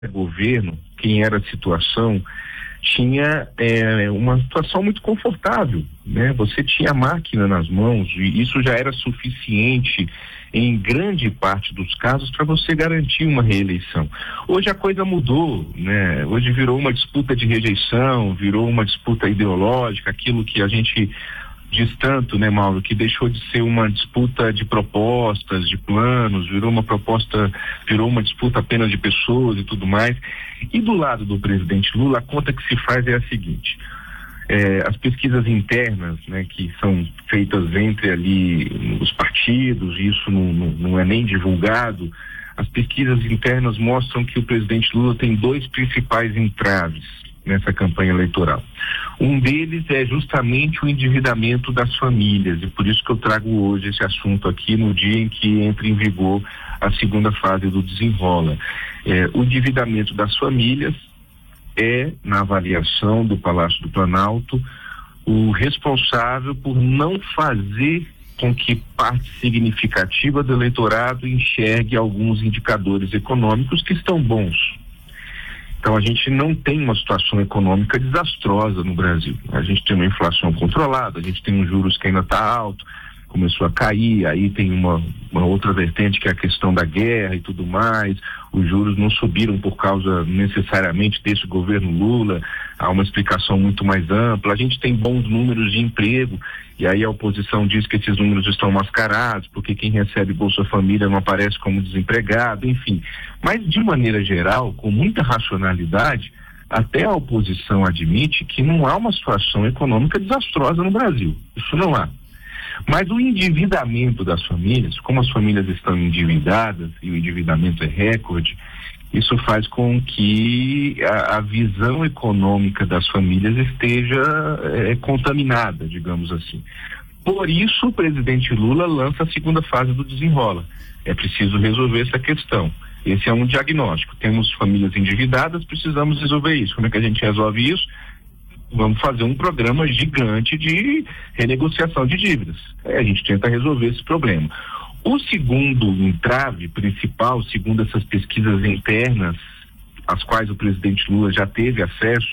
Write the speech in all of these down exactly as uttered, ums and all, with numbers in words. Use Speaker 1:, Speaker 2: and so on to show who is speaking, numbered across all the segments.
Speaker 1: governo, quem era a situação, tinha é, uma situação muito confortável, né? Você tinha a máquina nas mãos e isso já era suficiente em grande parte dos casos para você garantir uma reeleição. Hoje a coisa mudou, né? Hoje virou uma disputa de rejeição, virou uma disputa ideológica, aquilo que a gente diz tanto, né, Mauro, que deixou de ser uma disputa de propostas, de planos, virou uma proposta, virou uma disputa apenas de pessoas e tudo mais. E do lado do presidente Lula, a conta que se faz é a seguinte: é, as pesquisas internas, né, que são feitas entre ali os partidos, isso não, não, não é nem divulgado, as pesquisas internas mostram que o presidente Lula tem dois principais entraves nessa campanha eleitoral. Um deles é justamente o endividamento das famílias, e por isso que eu trago hoje esse assunto aqui no dia em que entra em vigor a segunda fase do Desenrola. É, o endividamento das famílias é, na avaliação do Palácio do Planalto, o responsável por não fazer com que parte significativa do eleitorado enxergue alguns indicadores econômicos que estão bons. Então a gente não tem uma situação econômica desastrosa no Brasil. A gente tem uma inflação controlada, a gente tem um juros que ainda está alto, começou a cair, aí tem uma, uma outra vertente que é a questão da guerra e tudo mais. Os juros não subiram por causa necessariamente desse governo Lula, há uma explicação muito mais ampla. A gente tem bons números de emprego, e aí a oposição diz que esses números estão mascarados, porque quem recebe Bolsa Família não aparece como desempregado, enfim. Mas de maneira geral, com muita racionalidade, até a oposição admite que não há uma situação econômica desastrosa no Brasil. Isso não há. Mas o endividamento das famílias, como as famílias estão endividadas e o endividamento é recorde, isso faz com que a, a visão econômica das famílias esteja é, contaminada, digamos assim. Por isso o presidente Lula lança a segunda fase do Desenrola. É preciso resolver essa questão. Esse é um diagnóstico. Temos famílias endividadas, precisamos resolver isso. Como é que a gente resolve isso? Vamos fazer um programa gigante de renegociação de dívidas. É, a gente tenta resolver esse problema. O segundo entrave principal, segundo essas pesquisas internas, às quais o presidente Lula já teve acesso,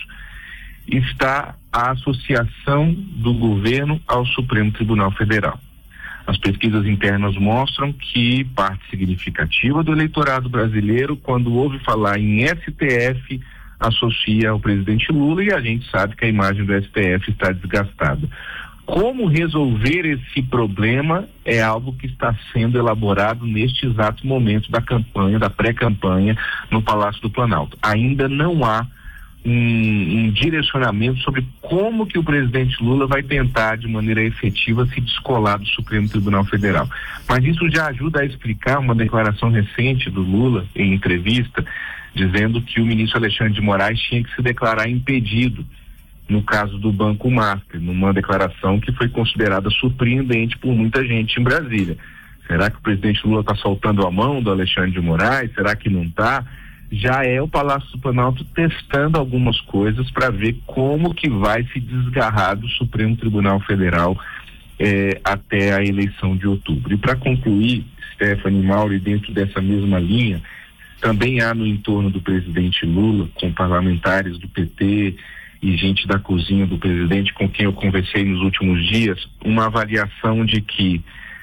Speaker 1: está a associação do governo ao Supremo Tribunal Federal. As pesquisas internas mostram que parte significativa do eleitorado brasileiro, quando ouve falar em S T F, associa ao presidente Lula, e a gente sabe que a imagem do S T F está desgastada. Como resolver esse problema é algo que está sendo elaborado neste exato momento da campanha, da pré-campanha no Palácio do Planalto. Ainda não há um, um direcionamento sobre como que o presidente Lula vai tentar de maneira efetiva se descolar do Supremo Tribunal Federal. Mas isso já ajuda a explicar uma declaração recente do Lula em entrevista, dizendo que o ministro Alexandre de Moraes tinha que se declarar impedido no caso do Banco Master, numa declaração que foi considerada surpreendente por muita gente em Brasília. Será que o presidente Lula está soltando a mão do Alexandre de Moraes? Será que não está? Já é o Palácio do Planalto testando algumas coisas para ver como que vai se desgarrar do Supremo Tribunal Federal eh, até a eleição de outubro. E para concluir, Stephanie, Mauro, e dentro dessa mesma linha, também há no entorno do presidente Lula, com parlamentares do P T e gente da cozinha do presidente com quem eu conversei nos últimos dias, uma avaliação de que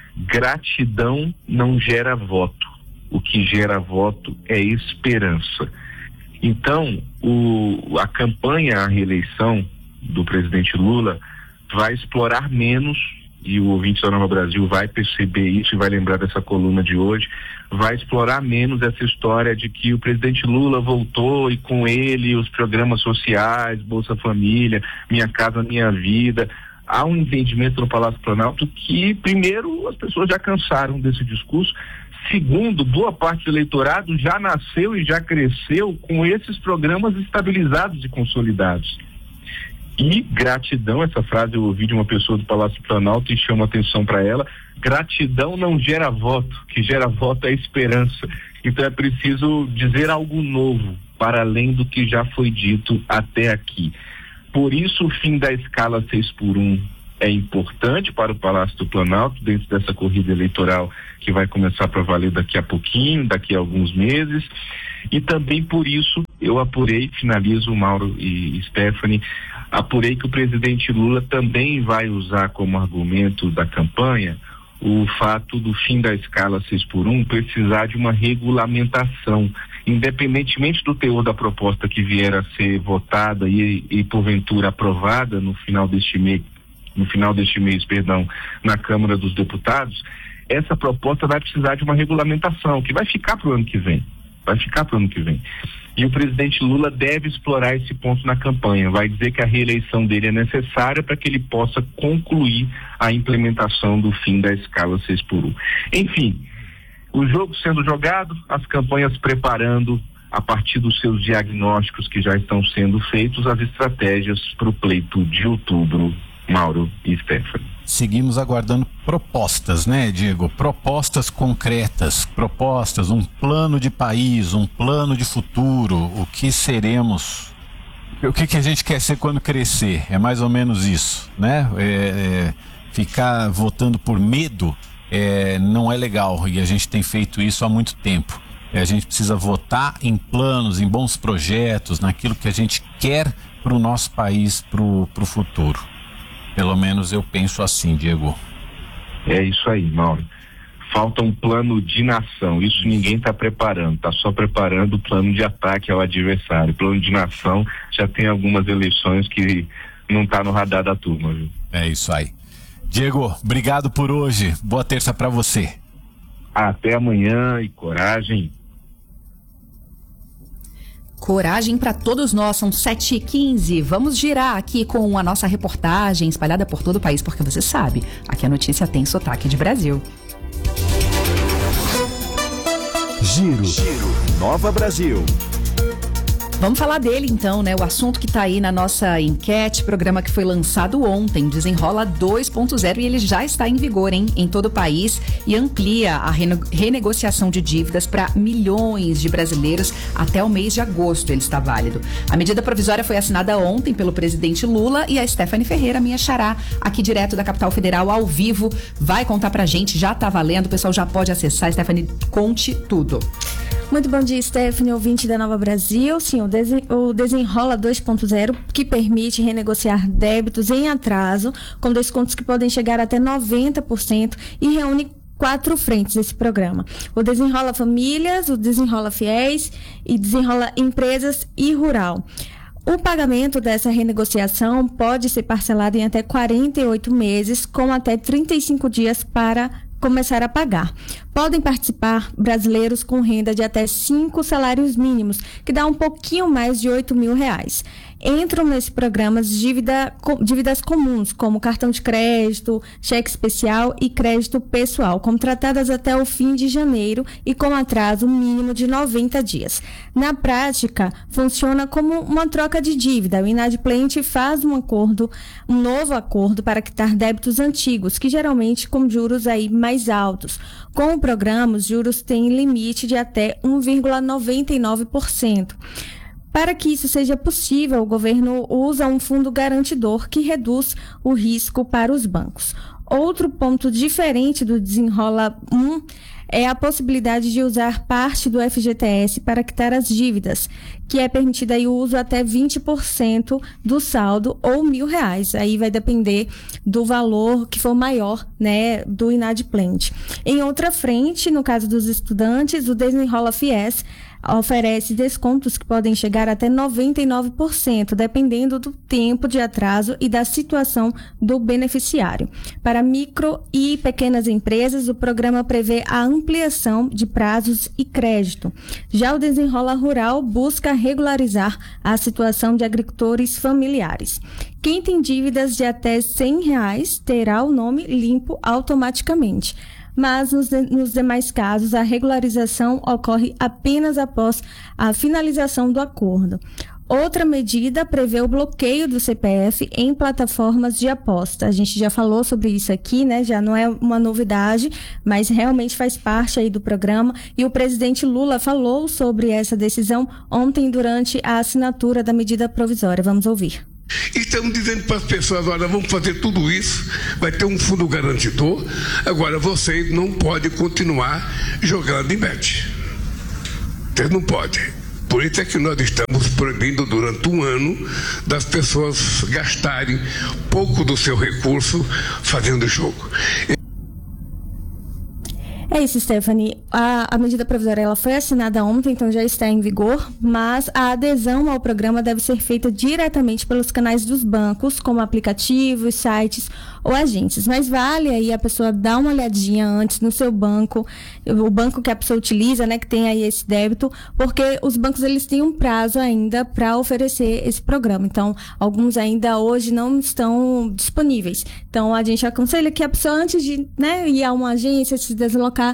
Speaker 1: gratidão não gera voto. O que gera voto é esperança. Então, o, a campanha à reeleição do presidente Lula vai explorar menos, e o ouvinte da Nova Brasil vai perceber isso e vai lembrar dessa coluna de hoje, vai explorar menos essa história de que o presidente Lula voltou e com ele os programas sociais, Bolsa Família, Minha Casa Minha Vida. Há um entendimento no Palácio Planalto que, primeiro, as pessoas já cansaram desse discurso. Segundo, boa parte do eleitorado já nasceu e já cresceu com esses programas estabilizados e consolidados. E gratidão, essa frase eu ouvi de uma pessoa do Palácio Planalto e chamo atenção para ela: gratidão não gera voto, o que gera voto é esperança. Então é preciso dizer algo novo, para além do que já foi dito até aqui. Por isso o fim da escala seis por um, é importante para o Palácio do Planalto, dentro dessa corrida eleitoral que vai começar para valer daqui a pouquinho, daqui a alguns meses. E também por isso eu apurei, finalizo, Mauro e Stephanie, apurei que o presidente Lula também vai usar como argumento da campanha o fato do fim da escala seis por um precisar de uma regulamentação, independentemente do teor da proposta que vier a ser votada e, e porventura aprovada no final deste mês, no final deste mês, perdão, na Câmara dos Deputados. Essa proposta vai precisar de uma regulamentação que vai ficar para o ano que vem, vai ficar para o ano que vem. E o presidente Lula deve explorar esse ponto na campanha, vai dizer que a reeleição dele é necessária para que ele possa concluir a implementação do fim da escala seis por um. Enfim, o jogo sendo jogado, as campanhas preparando, a partir dos seus diagnósticos que já estão sendo feitos, as estratégias para o pleito de outubro, Mauro e Stephanie.
Speaker 2: Seguimos aguardando propostas, né, Diego? Propostas concretas, propostas, um plano de país, um plano de futuro, o que seremos, o que, que a gente quer ser quando crescer, é mais ou menos isso, né? É, é, ficar votando por medo é, não é legal, e a gente tem feito isso há muito tempo. É, a gente precisa votar em planos, em bons projetos, naquilo que a gente quer para o nosso país, para o futuro. Pelo menos eu penso assim, Diego.
Speaker 1: É isso aí, Mauro. Falta um plano de nação. Isso ninguém está preparando. Está só preparando o plano de ataque ao adversário. Plano de nação já tem algumas eleições que não está no radar da turma, viu?
Speaker 2: É isso aí. Diego, obrigado por hoje. Boa terça para você.
Speaker 1: Até amanhã e coragem.
Speaker 3: Coragem para todos nós, são sete e quinze. Vamos girar aqui com a nossa reportagem espalhada por todo o país, porque você sabe, aqui a notícia tem sotaque de Brasil.
Speaker 4: Giro, Giro, Nova Brasil.
Speaker 3: Vamos falar dele então, né? O assunto que está aí na nossa enquete, programa que foi lançado ontem, Desenrola dois ponto zero, e ele já está em vigor, hein? Em todo o país, e amplia a rene- renegociação de dívidas para milhões de brasileiros até o mês de agosto. Ele está válido. A medida provisória foi assinada ontem pelo presidente Lula, e a Stephanie Ferreira, minha xará, aqui direto da capital federal, ao vivo, vai contar pra gente. Já tá valendo, o pessoal já pode acessar. Stephanie, conte tudo.
Speaker 5: Muito bom dia, Stephanie, ouvinte da Nova Brasil. Sim, o, desen, o Desenrola dois ponto zero, que permite renegociar débitos em atraso, com descontos que podem chegar até noventa por cento, e reúne quatro frentes desse programa: o Desenrola Famílias, o Desenrola Fiéis e Desenrola Empresas e Rural. O pagamento dessa renegociação pode ser parcelado em até quarenta e oito meses, com até trinta e cinco dias para começar a pagar. Podem participar brasileiros com renda de até cinco salários mínimos, que dá um pouquinho mais de oito mil reais. Entram nesse programa dívida, dívidas comuns, como cartão de crédito, cheque especial e crédito pessoal, contratadas até o fim de janeiro e com atraso mínimo de noventa dias. Na prática, funciona como uma troca de dívida. O inadimplente faz um acordo, um novo acordo para quitar débitos antigos, que geralmente com juros aí mais altos. Com o programa, os juros têm limite de até um vírgula noventa e nove por cento. Para que isso seja possível, o governo usa um fundo garantidor que reduz o risco para os bancos. Outro ponto diferente do Desenrola um é a possibilidade de usar parte do F G T S para quitar as dívidas, que é permitido aí o uso até vinte por cento do saldo ou mil reais. Aí vai depender do valor que for maior, né, do inadimplente. Em outra frente, no caso dos estudantes, o Desenrola Fiéis oferece descontos que podem chegar até noventa e nove por cento, dependendo do tempo de atraso e da situação do beneficiário. Para micro e pequenas empresas, o programa prevê a ampliação de prazos e crédito. Já o Desenrola Rural busca regularizar a situação de agricultores familiares. Quem tem dívidas de até cem reais terá o nome limpo automaticamente. Mas nos, de, nos demais casos, a regularização ocorre apenas após a finalização do acordo. Outra medida prevê o bloqueio do C P F em plataformas de aposta. A gente já falou sobre isso aqui, né? Já não é uma novidade, mas realmente faz parte aí do programa. E o presidente Lula falou sobre essa decisão ontem durante a assinatura da medida provisória. Vamos ouvir.
Speaker 6: E estamos dizendo para as pessoas, olha, vamos fazer tudo isso, vai ter um fundo garantidor, agora vocês não podem continuar jogando em bet. Vocês não podem. Por isso é que nós estamos proibindo durante um ano das pessoas gastarem pouco do seu recurso fazendo jogo.
Speaker 5: É isso, Stephanie. A, a medida provisória ela foi assinada ontem, então já está em vigor, mas a adesão ao programa deve ser feita diretamente pelos canais dos bancos, como aplicativos, sites ou agências. Mas vale aí a pessoa dar uma olhadinha antes no seu banco, o banco que a pessoa utiliza, né, que tem aí esse débito, porque os bancos eles têm um prazo ainda para oferecer esse programa. Então, alguns ainda hoje não estão disponíveis. Então, a gente aconselha que a pessoa, antes de, né, ir a uma agência, se deslocar,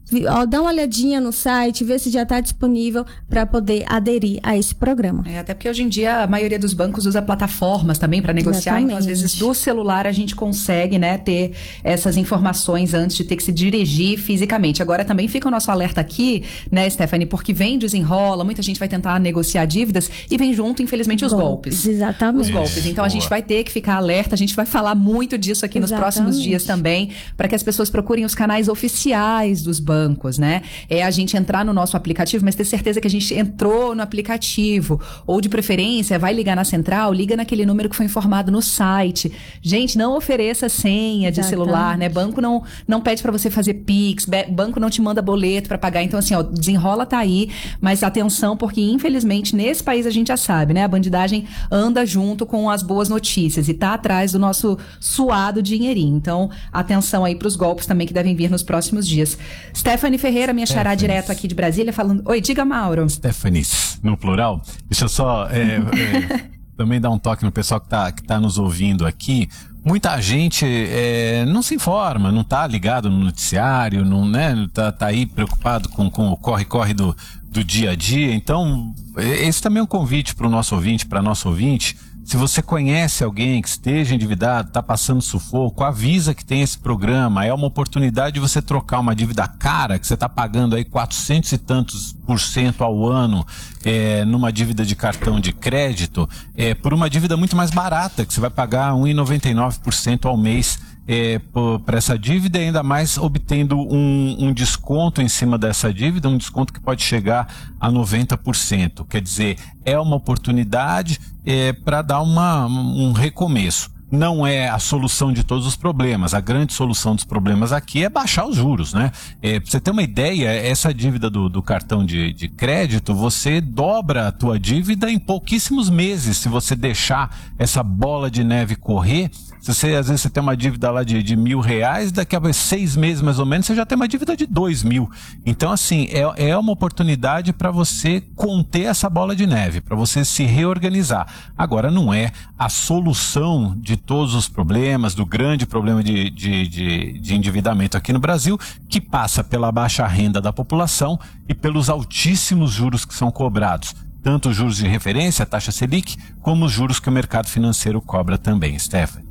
Speaker 5: dá uma olhadinha no site, ver se já está disponível para poder aderir a esse programa.
Speaker 3: É, até porque hoje em dia a maioria dos bancos usa plataformas também para negociar,
Speaker 5: Exatamente.
Speaker 3: Então às vezes do celular a gente consegue, né, ter essas informações antes de ter que se dirigir fisicamente. Agora também fica o nosso alerta aqui, né, Stephanie, porque vem desenrola, muita gente vai tentar negociar dívidas e vem junto, infelizmente, os golpes.
Speaker 5: golpes. Exatamente.
Speaker 3: Os golpes. Então a gente vai ter que ficar alerta, a gente vai falar muito disso aqui
Speaker 5: Exatamente.
Speaker 3: nos próximos dias também, para que as pessoas procurem os canais oficiais dos bancos. bancos, né? É a gente entrar no nosso aplicativo, mas ter certeza que a gente entrou no aplicativo. Ou, de preferência, vai ligar na central, liga naquele número que foi informado no site. Gente, não ofereça senha de
Speaker 5: Exatamente.
Speaker 3: celular, né? Banco não, não pede pra você fazer Pix, banco não te manda boleto pra pagar. Então, assim, ó, desenrola tá aí, mas atenção, porque, infelizmente, nesse país a gente já sabe, né? A bandidagem anda junto com as boas notícias e tá atrás do nosso suado dinheirinho. Então, atenção aí pros golpes também que devem vir nos próximos dias. Stephanie Ferreira, minha xará direto aqui de Brasília, falando... Oi, diga, Mauro.
Speaker 2: Stephanie, no plural. Deixa eu só é, é, também dar um toque no pessoal que está que tá nos ouvindo aqui. Muita gente é, não se informa, não está ligado no noticiário, não, né, tá, tá aí preocupado com, com o corre-corre do, do dia a dia. Então, esse também é um convite para o nosso ouvinte, para nosso ouvinte. Se você conhece alguém que esteja endividado, está passando sufoco, avisa que tem esse programa. É uma oportunidade de você trocar uma dívida cara, que você está pagando aí quatrocentos e tantos por cento ao ano é, numa dívida de cartão de crédito, é, por uma dívida muito mais barata, que você vai pagar um vírgula noventa e nove por cento ao mês é, para essa dívida, e ainda mais obtendo um, um desconto em cima dessa dívida, um desconto que pode chegar a noventa por cento. Quer dizer, é uma oportunidade é, para dar uma, um recomeço. Não é a solução de todos os problemas. A grande solução dos problemas aqui é baixar os juros, né? É, pra você ter uma ideia, essa dívida do, do cartão de, de crédito, você dobra a tua dívida em pouquíssimos meses. Se você deixar essa bola de neve correr, se você, às vezes você tem uma dívida lá de, de mil reais, daqui a seis meses mais ou menos, você já tem uma dívida de dois mil. Então, assim, é, é uma oportunidade para você conter essa bola de neve, para você se reorganizar. Agora, não é a solução de todos os problemas, do grande problema de, de, de, de endividamento aqui no Brasil, que passa pela baixa renda da população e pelos altíssimos juros que são cobrados. Tanto os juros de referência, a taxa Selic, como os juros que o mercado financeiro cobra também, Stephanie.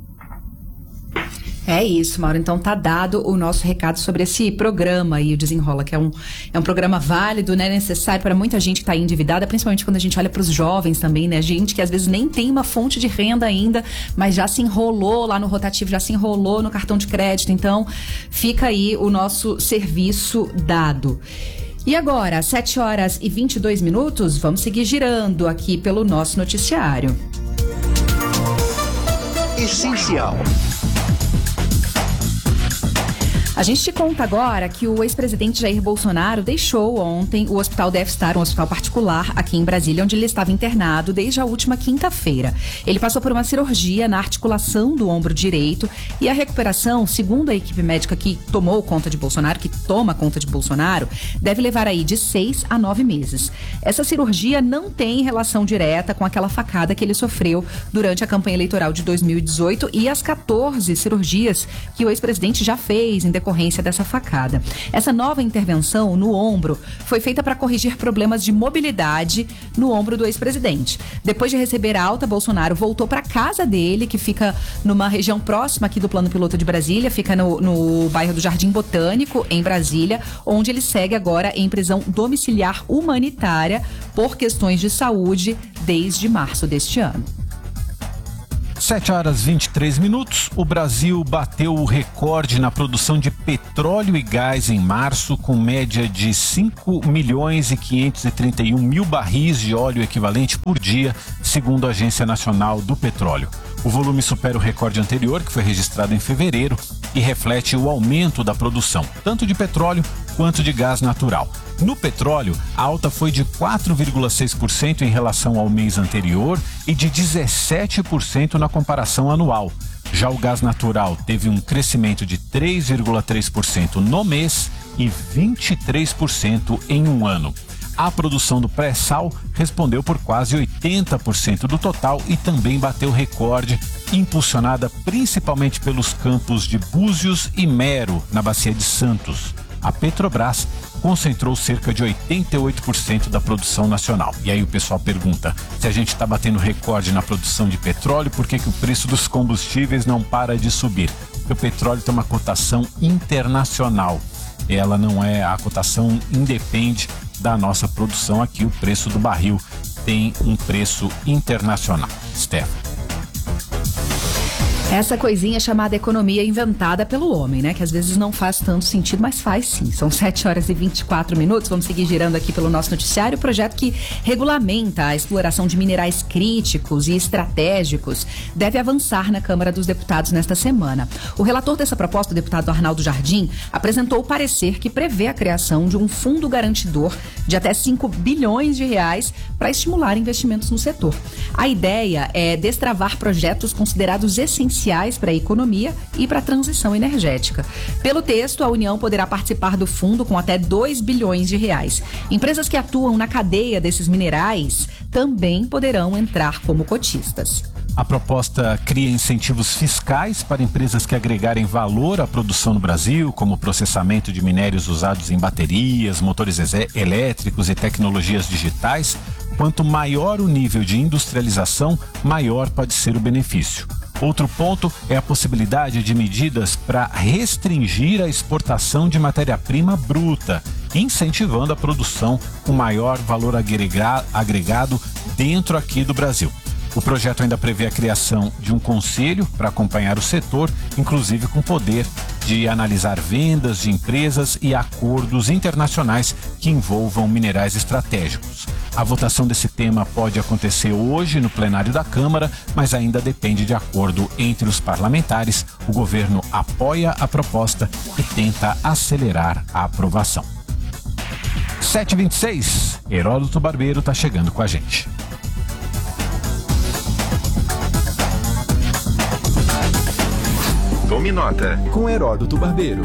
Speaker 3: É isso, Mauro. Então tá dado o nosso recado sobre esse programa aí, o Desenrola, que é um, é um programa válido, né, necessário para muita gente que está endividada, principalmente quando a gente olha para os jovens também, né, gente que às vezes nem tem uma fonte de renda ainda, mas já se enrolou lá no rotativo, já se enrolou no cartão de crédito. Então fica aí o nosso serviço dado. E agora, às sete horas e vinte e dois minutos, vamos seguir girando aqui pelo nosso noticiário.
Speaker 4: Essencial.
Speaker 3: A gente te conta agora que o ex-presidente Jair Bolsonaro deixou ontem o Hospital Death Star, um hospital particular aqui em Brasília, onde ele estava internado desde a última quinta-feira. Ele passou por uma cirurgia na articulação do ombro direito e a recuperação, segundo a equipe médica que tomou conta de Bolsonaro, que toma conta de Bolsonaro, deve levar aí de seis a nove meses. Essa cirurgia não tem relação direta com aquela facada que ele sofreu durante a campanha eleitoral de dois mil e dezoito e as quatorze cirurgias que o ex-presidente já fez em decorrência dessa facada. Essa nova intervenção no ombro foi feita para corrigir problemas de mobilidade no ombro do ex-presidente. Depois de receber a alta, Bolsonaro voltou para casa dele, que fica numa região próxima aqui do Plano Piloto de Brasília, fica no, no bairro do Jardim Botânico, em Brasília, onde ele segue agora em prisão domiciliar humanitária por questões de saúde desde março deste ano.
Speaker 2: sete horas e vinte e três minutos, o Brasil bateu o recorde na produção de petróleo e gás em março, com média de cinco milhões e quinhentos e trinta e um mil barris de óleo equivalente por dia, segundo a Agência Nacional do Petróleo. O volume supera o recorde anterior, que foi registrado em fevereiro, e reflete o aumento da produção, tanto de petróleo quanto de gás natural. No petróleo, a alta foi de quatro vírgula seis por cento em relação ao mês anterior e de dezessete por cento na comparação anual. Já o gás natural teve um crescimento de três vírgula três por cento no mês e vinte e três por cento em um ano. A produção do pré-sal respondeu por quase oitenta por cento do total e também bateu recorde, impulsionada principalmente pelos campos de Búzios e Mero, na Bacia de Santos. A Petrobras concentrou cerca de oitenta e oito por cento da produção nacional. E aí o pessoal pergunta, se a gente está batendo recorde na produção de petróleo, por que que o preço dos combustíveis não para de subir? Porque o petróleo tem uma cotação internacional. Ela não é, a cotação independe da nossa produção aqui, o preço do barril tem um preço internacional. Stefano.
Speaker 3: Essa coisinha chamada economia inventada pelo homem, né? Que às vezes não faz tanto sentido, mas faz sim. São sete horas e vinte e quatro minutos. Vamos seguir girando aqui pelo nosso noticiário. O projeto que regulamenta a exploração de minerais críticos e estratégicos deve avançar na Câmara dos Deputados nesta semana. O relator dessa proposta, o deputado Arnaldo Jardim, apresentou o parecer que prevê a criação de um fundo garantidor de até cinco bilhões de reais para estimular investimentos no setor. A ideia é destravar projetos considerados essenciais para a economia e para a transição energética. Pelo texto, a União poderá participar do fundo com até dois bilhões de reais. Empresas que atuam na cadeia desses minerais também poderão entrar como cotistas.
Speaker 2: A proposta cria incentivos fiscais para empresas que agregarem valor à produção no Brasil, como processamento de minérios usados em baterias, motores elétricos e tecnologias digitais. Quanto maior o nível de industrialização, maior pode ser o benefício. Outro ponto é a possibilidade de medidas para restringir a exportação de matéria-prima bruta, incentivando a produção com maior valor agregado dentro aqui do Brasil. O projeto ainda prevê a criação de um conselho para acompanhar o setor, inclusive com poder de analisar vendas de empresas e acordos internacionais que envolvam minerais estratégicos. A votação desse tema pode acontecer hoje no plenário da Câmara, mas ainda depende de acordo entre os parlamentares. O governo apoia a proposta e tenta acelerar a aprovação. sete e vinte e seis, Heródoto Barbeiro está chegando com a gente.
Speaker 4: Tome nota com Heródoto Barbeiro.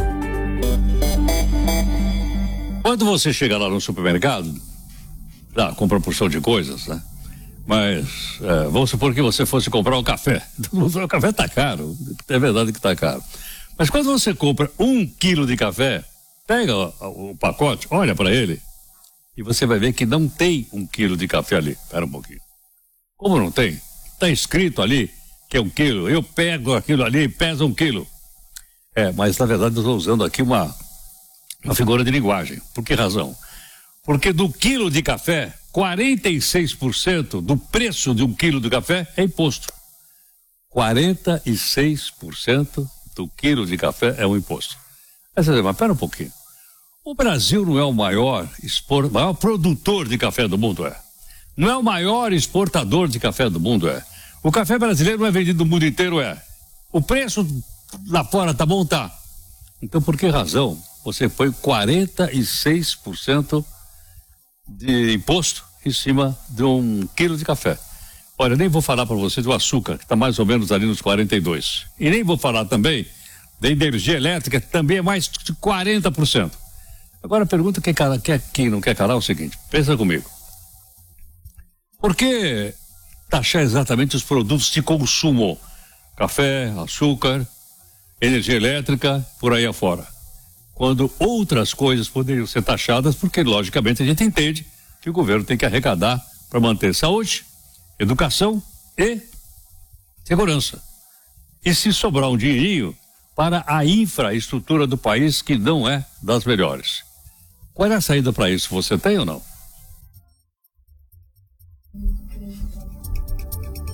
Speaker 7: Quando você chega lá no supermercado, dá, compra uma porção de coisas, né? Mas é, vamos supor que você fosse comprar um café. O café tá caro, é verdade que tá caro. Mas quando você compra um quilo de café, pega o, o pacote, olha para ele e você vai ver que não tem um quilo de café ali. Espera um pouquinho. Como não tem? Tá escrito ali que é um quilo. Eu pego aquilo ali e pesa um quilo. É, mas na verdade eu estou usando aqui uma, uma figura de linguagem. Por que razão? Porque do quilo de café, quarenta e seis por cento do preço de um quilo de café é imposto. quarenta e seis por cento do quilo de café é um imposto. Aí você diz, mas pera um pouquinho. O Brasil não é o maior, expor, maior produtor de café do mundo, é? Não é o maior exportador de café do mundo, é? O café brasileiro não é vendido no mundo inteiro, é? O preço lá fora tá bom, tá? Então por que razão você põe quarenta e seis por cento de imposto em cima de um quilo de café? Olha, nem vou falar para você do açúcar, que está mais ou menos ali nos quarenta e dois. E nem vou falar também da energia elétrica, que também é mais de quarenta por cento. Agora a pergunta que quer, quem não quer calar é o seguinte, pensa comigo. Por que taxar exatamente os produtos de consumo? Café, açúcar, energia elétrica, por aí afora. Quando outras coisas poderiam ser taxadas, porque logicamente a gente entende que o governo tem que arrecadar para manter saúde, educação e segurança. E se sobrar um dinheirinho para a infraestrutura do país, que não é das melhores. Qual é a saída para isso? Você tem ou não?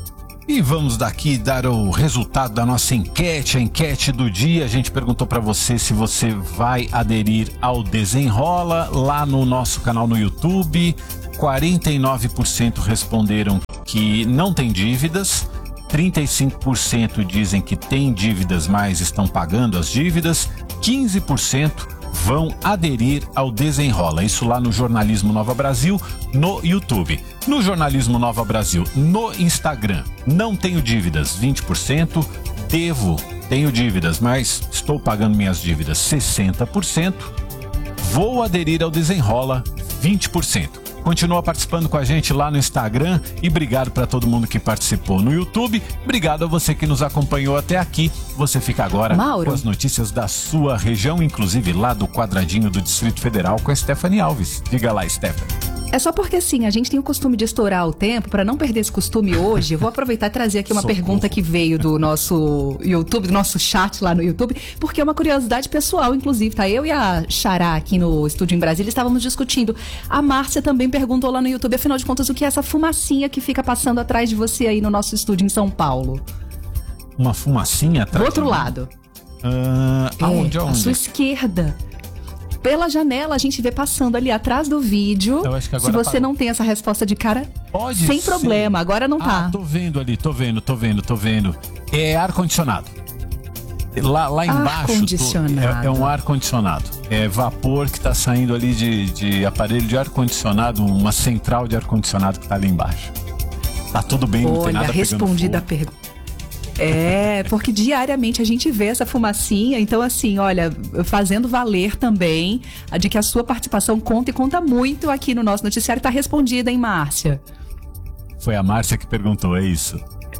Speaker 2: E vamos daqui dar o resultado da nossa enquete, a enquete do dia. A gente perguntou para você se você vai aderir ao Desenrola lá no nosso canal no YouTube. quarenta e nove por cento responderam que não tem dívidas, trinta e cinco por cento dizem que tem dívidas, mas estão pagando as dívidas, quinze por cento vão aderir ao Desenrola. Isso lá no Jornalismo Nova Brasil, no YouTube. No Jornalismo Nova Brasil, no Instagram, não tenho dívidas, vinte por cento. Devo, tenho dívidas, mas estou pagando minhas dívidas, sessenta por cento. Vou aderir ao Desenrola, vinte por cento. Continua participando com a gente lá no Instagram e obrigado para todo mundo que participou no YouTube. Obrigado a você que nos acompanhou até aqui. Você fica agora
Speaker 3: Mauro.
Speaker 2: com as notícias da sua região, inclusive lá do quadradinho do Distrito Federal com a Stephanie Alves. Diga lá, Stephanie.
Speaker 3: É só porque assim, a gente tem o costume de estourar o tempo, para não perder esse costume hoje, eu vou aproveitar e trazer aqui uma
Speaker 2: Socorro.
Speaker 3: pergunta que veio do nosso YouTube, do nosso chat lá no YouTube, porque é uma curiosidade pessoal, inclusive, tá? Eu e a Xará aqui no estúdio em Brasília estávamos discutindo. A Márcia também perguntou lá no YouTube, afinal de contas, o que é essa fumacinha que fica passando atrás de você aí no nosso estúdio em São Paulo?
Speaker 2: Uma fumacinha atrás?
Speaker 3: Do outro
Speaker 2: de...
Speaker 3: lado.
Speaker 2: Ah, aonde,
Speaker 3: é,
Speaker 2: aonde?
Speaker 3: À sua esquerda. Pela janela a gente vê passando ali atrás do vídeo.
Speaker 2: Eu acho que agora
Speaker 3: Se você
Speaker 2: parou.
Speaker 3: não tem essa resposta de cara,
Speaker 2: Pode
Speaker 3: sem
Speaker 2: ser.
Speaker 3: problema, agora não tá.
Speaker 2: Ah, tô vendo ali, tô vendo, tô vendo, tô vendo. É ar-condicionado. Lá, lá embaixo
Speaker 3: Ar-condicionado.
Speaker 2: é, é um ar-condicionado. É vapor que tá saindo ali de, de aparelho de ar-condicionado, uma central de ar-condicionado que tá ali embaixo. Tá tudo bem, não tem nada
Speaker 3: Olha,
Speaker 2: pegando
Speaker 3: respondida a
Speaker 2: fogo.
Speaker 3: pergunta. É, porque diariamente a gente vê essa fumacinha, então assim, olha, fazendo valer também a de que a sua participação conta e conta muito aqui no nosso noticiário. Tá respondida, hein, Márcia?
Speaker 2: Foi a Márcia que perguntou, é isso?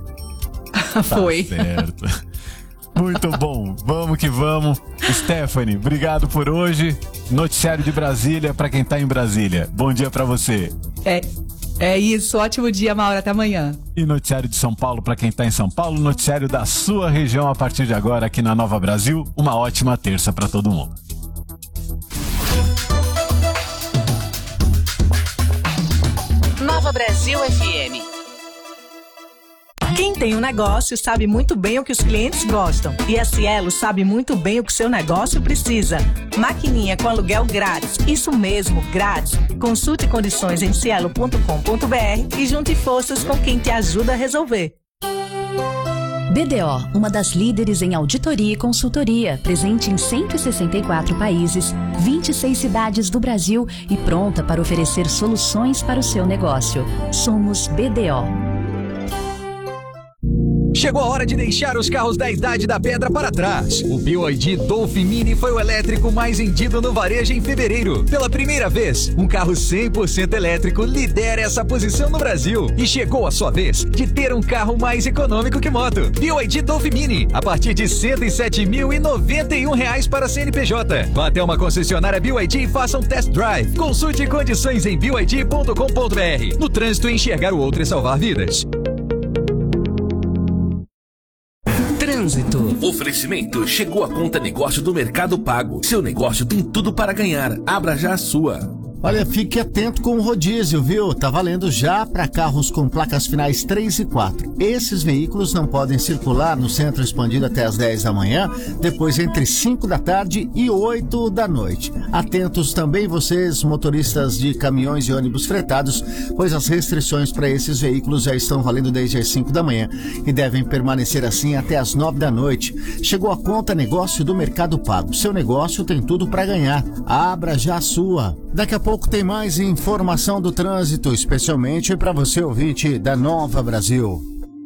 Speaker 3: Foi.
Speaker 2: Tá certo. Muito bom, vamos que vamos. Stephanie, obrigado por hoje. Noticiário de Brasília para quem tá em Brasília. Bom dia para você.
Speaker 3: É, é isso, ótimo dia, Maura, até amanhã.
Speaker 2: E noticiário de São Paulo para quem tá em São Paulo, noticiário da sua região a partir de agora aqui na Nova Brasil. Uma ótima terça para todo mundo.
Speaker 8: Nova Brasil F M. Quem tem um negócio sabe muito bem o que os clientes gostam. E a Cielo sabe muito bem o que seu negócio precisa. Maquininha com aluguel grátis. Isso mesmo, grátis. Consulte condições em cielo ponto com ponto br e junte forças com quem te ajuda a resolver.
Speaker 9: B D O, uma das líderes em auditoria e consultoria, presente em cento e sessenta e quatro países, vinte e seis cidades do Brasil e pronta para oferecer soluções para o seu negócio. Somos B D O.
Speaker 4: Chegou a hora de deixar os carros da Idade da Pedra para trás. O B Y D Dolphin Mini foi o elétrico mais vendido no varejo em fevereiro. Pela primeira vez, um carro cem por cento elétrico lidera essa posição no Brasil. E chegou a sua vez de ter um carro mais econômico que moto. B Y D Dolphin Mini, a partir de cento e sete mil e noventa e um reais para C N P J. Vá até uma concessionária B Y D e faça um test drive. Consulte condições em b y d ponto com ponto br. No trânsito, enxergar o outro é salvar vidas.
Speaker 10: Trânsito. Oferecimento. Chegou a conta negócio do Mercado Pago. Seu negócio tem tudo para ganhar. Abra já a sua.
Speaker 11: Olha, fique atento com o rodízio, viu? Tá valendo já para carros com placas finais três e quatro. Esses veículos não podem circular no centro expandido até as dez da manhã, depois entre cinco da tarde e oito da noite. Atentos também vocês, motoristas de caminhões e ônibus fretados, pois as restrições para esses veículos já estão valendo desde as cinco da manhã e devem permanecer assim até as nove da noite. Chegou a conta negócio do Mercado Pago. Seu negócio tem tudo para ganhar. Abra já a sua. Daqui a pouco tem mais informação do trânsito, especialmente para você ouvinte da Nova Brasil.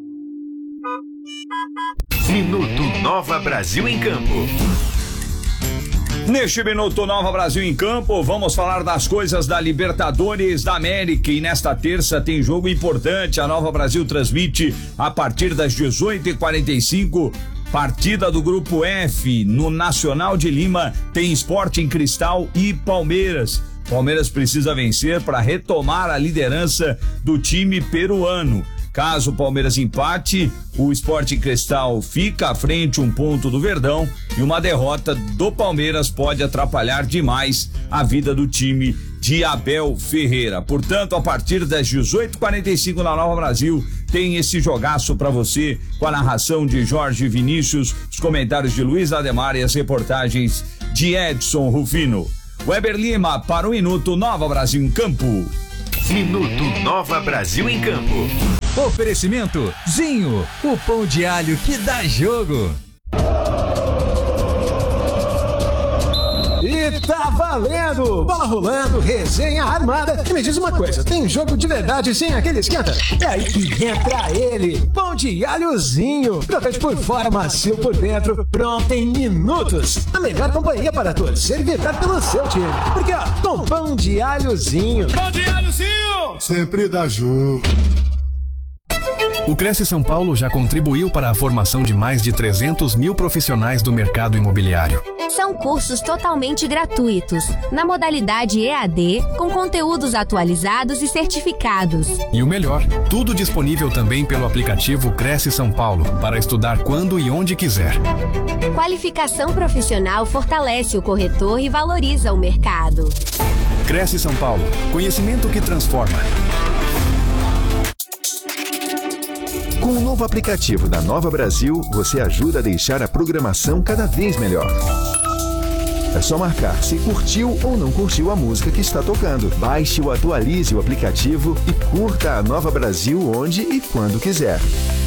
Speaker 12: Minuto Nova Brasil em Campo.
Speaker 13: Neste Minuto Nova Brasil em Campo, vamos falar das coisas da Libertadores da América. E nesta terça tem jogo importante. A Nova Brasil transmite a partir das dezoito e quarenta e cinco. Partida do Grupo F. No Nacional de Lima tem Sporting Cristal e Palmeiras. Palmeiras precisa vencer para retomar a liderança do time peruano. Caso o Palmeiras empate, o Sporting Cristal fica à frente um ponto do Verdão e uma derrota do Palmeiras pode atrapalhar demais a vida do time de Abel Ferreira. Portanto, a partir das dezoito e quarenta e cinco na Nova Brasil, tem esse jogaço pra você com a narração de Jorge Vinícius, os comentários de Luiz Ademar e as reportagens de Edson Rufino. Weber Lima para o Minuto Nova Brasil em Campo.
Speaker 12: Minuto Nova Brasil em Campo.
Speaker 4: Oferecimento Zinho, o pão de alho que dá jogo.
Speaker 14: E tá valendo! Bola rolando, resenha armada. E me diz uma coisa, tem jogo de verdade sem aquele esquenta? É aí que entra ele, pão de alhozinho. Crocante por fora, macio por dentro, pronto em minutos. A melhor companhia para torcer e vibrar pelo seu time. Porque ó, com pão de alhozinho.
Speaker 15: Pão de alhozinho! Sempre dá jogo.
Speaker 16: O Cresce São Paulo já contribuiu para a formação de mais de trezentos mil profissionais do mercado imobiliário.
Speaker 17: São cursos totalmente gratuitos, na modalidade E A D, com conteúdos atualizados e certificados.
Speaker 16: E o melhor, tudo disponível também pelo aplicativo Cresce São Paulo, para estudar quando e onde quiser.
Speaker 17: Qualificação profissional fortalece o corretor e valoriza o mercado.
Speaker 16: Cresce São Paulo, conhecimento que transforma.
Speaker 18: Com o novo aplicativo da Nova Brasil, você ajuda a deixar a programação cada vez melhor. É só marcar se curtiu ou não curtiu a música que está tocando. Baixe ou atualize o aplicativo e curta a Nova Brasil onde e quando quiser.